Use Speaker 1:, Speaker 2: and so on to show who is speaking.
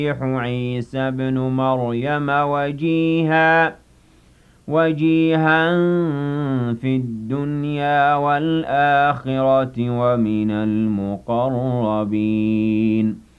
Speaker 1: عيسى ابن مريم وجيها في الدنيا والآخرة ومن المقربين